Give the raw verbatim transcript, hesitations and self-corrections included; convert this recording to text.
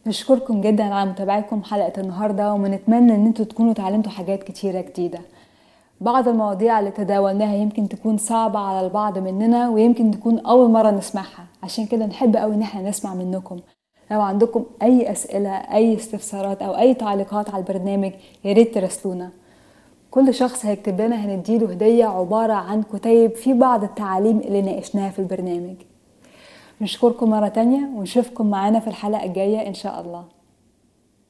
نشكركم جدا على متابعتكم حلقة النهاردة، ونتمنى ان انتوا تكونوا اتعلمتوا حاجات كتيرة جديدة. بعض المواضيع اللي تداولناها يمكن تكون صعبة على البعض مننا، ويمكن تكون اول مرة نسمعها، عشان كده نحب قوي ان احنا نسمع منكم. لو عندكم اي اسئلة، اي استفسارات او اي تعليقات على البرنامج، ياريت تراسلونا. كل شخص هيكتب لنا هنديله هدية عبارة عن كتيب في بعض التعاليم اللي ناقشناها في البرنامج. نشكركم مرة تانية، ونشوفكم معانا في الحلقة الجاية إن شاء الله.